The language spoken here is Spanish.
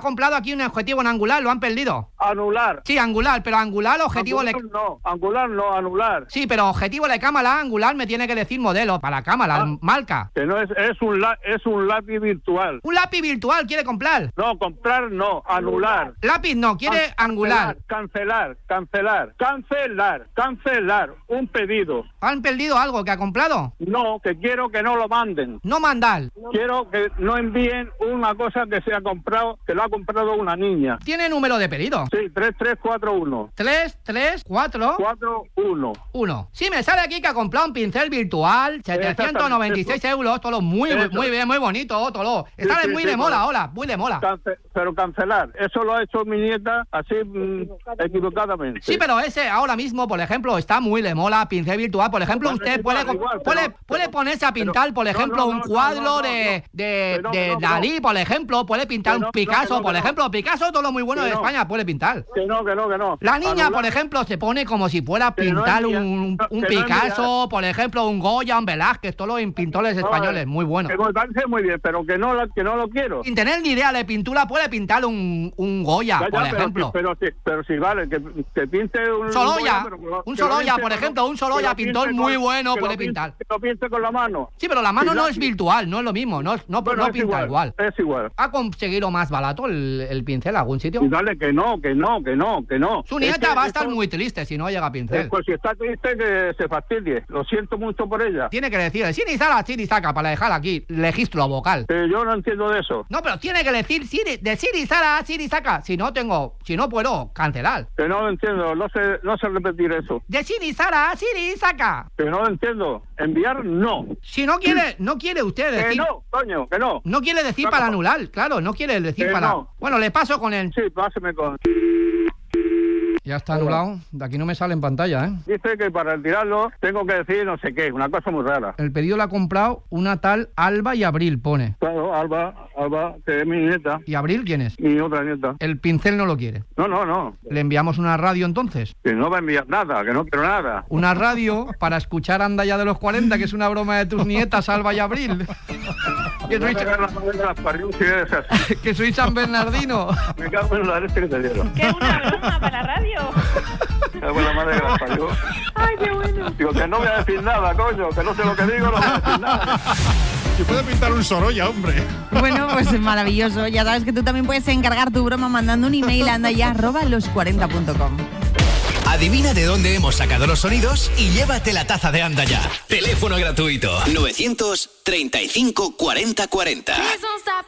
comprado aquí un objetivo en angular, lo han perdido. Anular. Sí, angular, pero angular, objetivo Angular no, anular. Sí, pero objetivo de cámara, angular me tiene que decir modelo para la cámara, marca. Que no es un lápiz virtual. ¿Un lápiz virtual quiere comprar? No, comprar no, anular. Lápiz no, quiere angular. Cancelar. Un pedido. ¿Han perdido algo que ha comprado? No, que quiero que no lo manden. No mandar. Quiero que no envíen una cosa que se ha comprado, que lo ha comprado una niña. ¿Tiene número de pedido? Sí, 3341. 3341. Sí, me sale aquí que ha comprado un pincel virtual, 796 euros, todo muy bien, muy bonito, todo. Está muy de mola ahora, muy de mola. Pero cancelar, eso lo ha hecho mi nieta así equivocadamente. Sí, pero ese ahora mismo, por ejemplo, está muy de mola, pincel virtual. Por ejemplo, usted puede ponerse a pintar, por ejemplo, un cuadro de Dalí, por ejemplo, puede pintar un Picasso, por ejemplo. Picasso, todo lo muy bueno de España, puede pintar. Que no. La niña, por ejemplo, se pone como si fuera a pintar un Picasso, por ejemplo, un Goya, un Velázquez, todos los pintores españoles, muy buenos. Que me parece muy bien, pero que no lo quiero. Sin tener ni idea de pintura, puede pintar un Goya, por ejemplo. Pero sí, vale, que pinte un Soloya, un Soloya, por ejemplo, un Soloya pintor muy bueno puede pintar. Que lo pinte con la mano. Sí, pero la mano no es virtual, no es lo mismo, no pinta igual. Es igual. ¿Ha conseguido más barato el pincel algún sitio? Y dale que no. Su nieta va a estar muy triste si no llega pincel. Pues si está triste, que se fastidie. Lo siento mucho por ella. Tiene que decir Siri Sara para dejar aquí registro vocal. Yo no entiendo de eso. No, pero tiene que decir de Siri Sara a Siri Saca. Si no puedo cancelar. Que no lo entiendo, no sé repetir eso. De Siri Sara a Siri Saca. Que no lo entiendo. Enviar no. Si no quiere usted decir. Que no, coño, que no. No quiere decir para anular, claro, no quiere decir para. No. Bueno, le paso con él. Sí, páseme con. Ya está anulado. De aquí no me sale en pantalla, ¿eh? Dice que para retirarlo tengo que decir no sé qué, una cosa muy rara. El pedido lo ha comprado una tal Alba y Abril, pone. Claro, Alba, que es mi nieta. ¿Y Abril quién es? Mi otra nieta. El pincel no lo quiere. No. ¿Le enviamos una radio entonces? Que no va a enviar nada, que no quiero nada. Una radio para escuchar Anda ya de los 40, que es una broma de tus nietas, Alba y Abril. Que soy San Bernardino. Me cago en la leche que te dieron. ¡Qué una broma para la radio! ¡Qué buena madre que la parió! ¡Ay, qué bueno! Digo, que no voy a decir nada, coño, que no sé lo que digo, no voy a decir nada. Que puede pintar un Sorolla, hombre. Bueno, pues maravilloso. Ya sabes que tú también puedes encargar tu broma mandando un email a andaya@los40.com. Adivina de dónde hemos sacado los sonidos y llévate la taza de Anda Ya. Teléfono gratuito 935 40 40.